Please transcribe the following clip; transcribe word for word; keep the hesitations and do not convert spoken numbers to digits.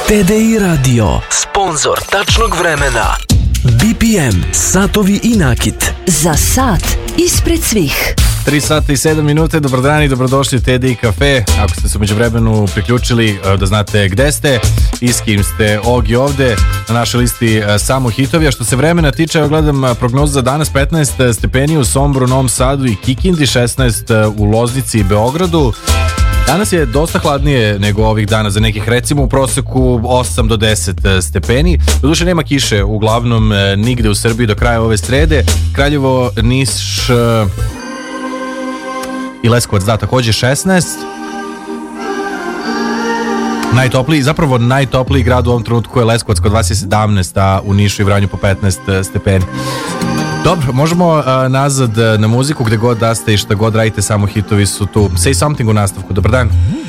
T D I Radio, sponzor tačnog vremena. B P M, satovi i nakit. Za sat ispred svih. tri sata i sedam minuta, dobar dan i dobrodošli u T D I Cafe. Ako ste se umeđu vremenu priključili, da znate gde ste i s kim ste. Ogi ovde na našoj listi samo hitovi. A što se vremena tiče, evo gledam prognozu za danas: petnaest stepeni u Somboru, Novom Sadu i Kikindi, šesnaest u Loznici i Beogradu. Danas je dosta hladnije nego ovih dana, za nekih recimo u proseku osam do deset stepeni. Doduše nema kiše uglavnom nigde u Srbiji do kraja ove srede. Kraljevo, Niš i Leskovac, da, takođe šesnaest. Najtopliji, zapravo najtopliji grad u ovom trenutku je Leskovac, kod vas je sedamnaest, a u Nišu i Vranju po petnaest stepeni. Dobro, možemo uh, nazad na muziku, gde god da ste i šta god radite, samo hitovi su tu. Say Something u nastavku, dobar dan.